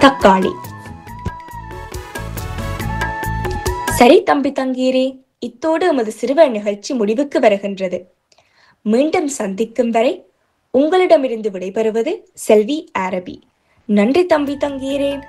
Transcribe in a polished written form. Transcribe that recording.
தக்காளி. சரி தம்பி தங்கீரே, இத்தோடு எமது சிறுவர் நிகழ்ச்சி முடிவுக்கு வருகின்றது. மீண்டும் சந்திக்கும் வரை உங்களிடமிருந்து விடைபெறுவது செல்வி அரபி. நன்றி தம்பி தங்கீரே.